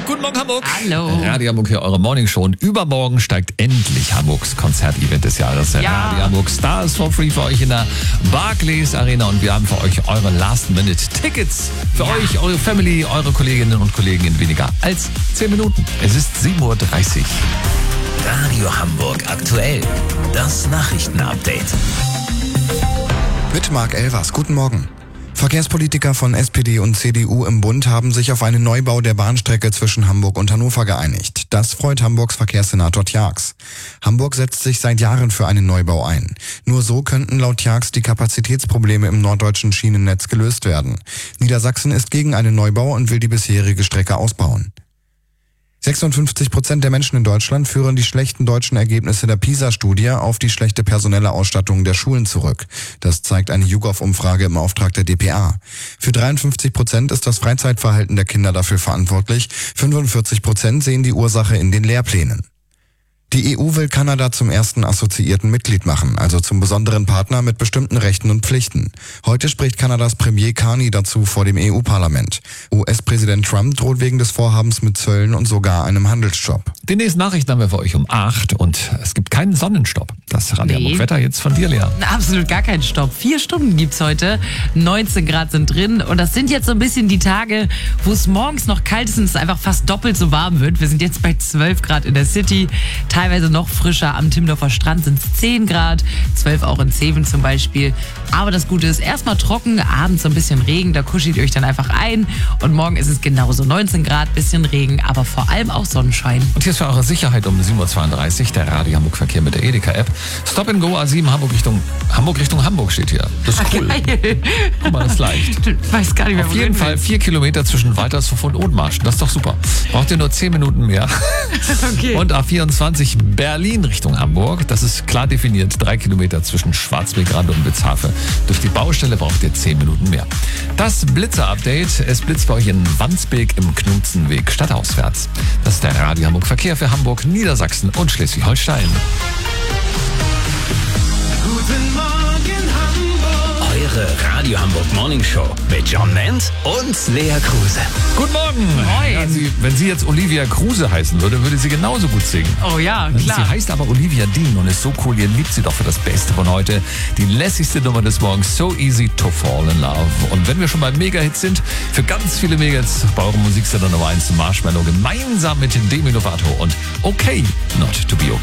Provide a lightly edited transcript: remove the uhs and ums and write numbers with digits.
Guten Morgen, Hamburg. Hallo. Radio Hamburg hier, eure Morningshow. Und übermorgen steigt endlich Hamburgs Konzertevent des Jahres. Ja. Radio Hamburg Stars for Free für euch in der Barclays Arena. Und wir haben für euch eure Last-Minute-Tickets. Für euch, eure Family, eure Kolleginnen und Kollegen in weniger als 10 Minuten. Es ist 7.30 Uhr. Radio Hamburg aktuell. Das Nachrichtenupdate. Mit Marc Elvers. Guten Morgen. Verkehrspolitiker von SPD und CDU im Bund haben sich auf einen Neubau der Bahnstrecke zwischen Hamburg und Hannover geeinigt. Das freut Hamburgs Verkehrssenator Tjax. Hamburg setzt sich seit Jahren für einen Neubau ein. Nur so könnten laut Tjax die Kapazitätsprobleme im norddeutschen Schienennetz gelöst werden. Niedersachsen ist gegen einen Neubau und will die bisherige Strecke ausbauen. 56% der Menschen in Deutschland führen die schlechten deutschen Ergebnisse der PISA-Studie auf die schlechte personelle Ausstattung der Schulen zurück. Das zeigt eine YouGov-Umfrage im Auftrag der dpa. Für 53% ist das Freizeitverhalten der Kinder dafür verantwortlich. 45% sehen die Ursache in den Lehrplänen. Die EU will Kanada zum ersten assoziierten Mitglied machen, also zum besonderen Partner mit bestimmten Rechten und Pflichten. Heute spricht Kanadas Premier Carney dazu vor dem EU-Parlament. US-Präsident Trump droht wegen des Vorhabens mit Zöllen und sogar einem Handelsstopp. Die nächsten Nachrichten haben wir für euch um 8 und es gibt keinen Sonnenstopp. Das Radio Hamburg Wetter jetzt von dir, Lea. Absolut gar keinen Stopp. 4 Stunden gibt's heute, 19 Grad sind drin und das sind jetzt so ein bisschen die Tage, wo es morgens noch kalt ist und es einfach fast doppelt so warm wird. Wir sind jetzt bei 12 Grad in der City, teilweise noch frischer. Am Timmendorfer Strand sind es 10 Grad, 12 auch in Zeven zum Beispiel. Aber das Gute ist, erstmal trocken, abends so ein bisschen Regen, da kuschelt ihr euch dann einfach ein. Und morgen ist es genauso 19 Grad, bisschen Regen, aber vor allem auch Sonnenschein. Und hier ist für eure Sicherheit um 7.32 Uhr der Radio Hamburg Verkehr mit der Edeka-App. Stop and Go A7 Hamburg Richtung Hamburg steht hier. Das ist cool. Geil. Guck mal, das ist leicht. Ich weiß gar nicht mehr, Auf wo jeden du Fall willst. 4 Kilometer zwischen Waltershof und Othmarschen. Das ist doch super. Braucht ihr nur 10 Minuten mehr. Okay. Und A24 Berlin Richtung Hamburg. Das ist klar definiert. 3 Kilometer zwischen Schwarzweg-Rand und Witzhafe. Durch die Baustelle braucht ihr 10 Minuten mehr. Das Blitzer-Update. Es blitzt bei euch in Wandsbek im Knutzenweg stadtauswärts. Das ist der Radio Hamburg Verkehr für Hamburg, Niedersachsen und Schleswig-Holstein. Guten Morgen Hamburg. Eure Radio Hamburg Morning Show mit John Ment und Lea Kruse. Guten Morgen. Moin. Ja, wenn sie jetzt Olivia Kruse heißen würde, würde sie genauso gut singen. Oh ja, Sie klar. heißt aber Olivia Dean und ist so cool. Ihr liebt sie doch für das Beste von heute. Die lässigste Nummer des Morgens, So Easy to Fall in Love. Und wenn wir schon bei Mega-Hits sind, für ganz viele Mega-Hits bei eurem Musiksender Nummer 1 Marshmallow gemeinsam mit Demi Lovato und Okay Not to Be Okay.